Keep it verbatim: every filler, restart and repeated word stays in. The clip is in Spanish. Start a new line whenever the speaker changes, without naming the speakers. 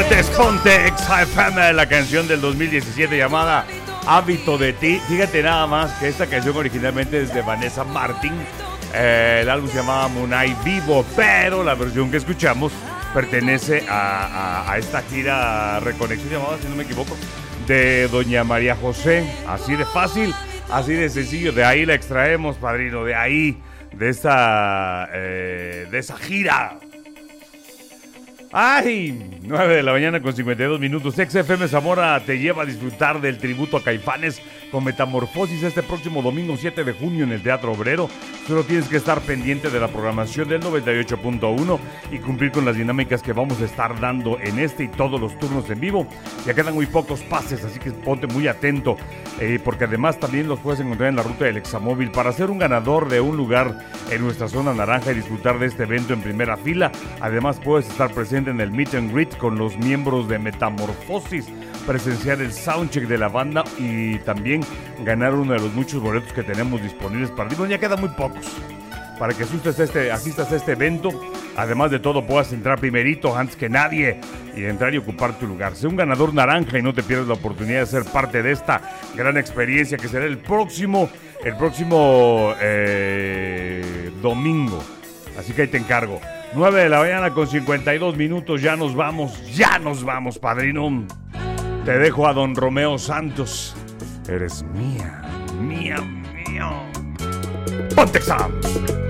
Este es Ponte Exa F M, la canción del dos mil diecisiete llamada Hábito de Ti. Fíjate nada más que esta canción originalmente es de Vanessa Martín. Eh, el álbum se llamaba Munay Vivo, pero la versión que escuchamos pertenece a, a, a esta gira Reconexión llamada, si no me equivoco, de Doña María José. Así de fácil, así de sencillo. De ahí la extraemos, padrino, de ahí, de esa, eh, de esa gira. ¡Ay! nueve de la mañana con cincuenta y dos minutos. Exa F M Zamora te lleva a disfrutar del tributo a Caifanes con Metamorfosis este próximo domingo siete de junio en el Teatro Obrero. Solo tienes que estar pendiente de la programación del noventa y ocho punto uno y cumplir con las dinámicas que vamos a estar dando en este y todos los turnos en vivo. Ya quedan muy pocos pases, así que ponte muy atento, eh, porque además también los puedes encontrar en la ruta del Examóvil. Para ser un ganador de un lugar en nuestra zona naranja y disfrutar de este evento en primera fila, además puedes estar presente en el Meet and Greet con los miembros de Metamorfosis, presenciar el soundcheck de la banda y también ganar uno de los muchos boletos que tenemos disponibles para ti. Bueno, ya quedan muy pocos para que asistas a, este, asistas a este evento. Además de todo, puedas entrar primerito antes que nadie y entrar y ocupar tu lugar. Sé un ganador naranja y no te pierdas la oportunidad de ser parte de esta gran experiencia que será el próximo, el próximo eh, domingo. Así que ahí te encargo. nueve de la mañana con cincuenta y dos minutos. Ya nos vamos, ya nos vamos, padrino. Te dejo a don Romeo Santos. Eres mía, mía, mía. Ponte Exa.